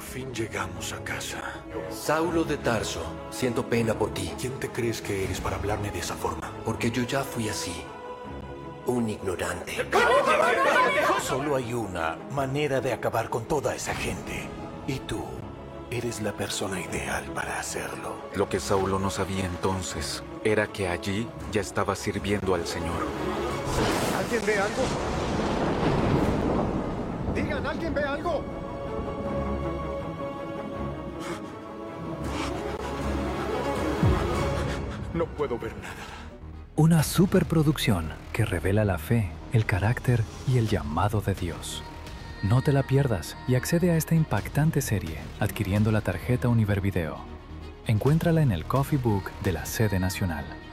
fin llegamos a casa. Saulo de Tarso, siento pena por ti. ¿Quién te crees que eres para hablarme de esa forma? Porque yo ya fui así. Un ignorante. Solo hay una manera de acabar con toda esa gente. Y tú eres la persona ideal para hacerlo. Lo que Saulo no sabía entonces era que allí ya estaba sirviendo al Señor. ¿Alguien ve algo? Digan, ¿alguien ve algo? No puedo ver nada. Una superproducción que revela la fe, el carácter y el llamado de Dios. No te la pierdas y accede a esta impactante serie adquiriendo la tarjeta Univervideo. Encuéntrala en el Coffee Book de la Sede Nacional.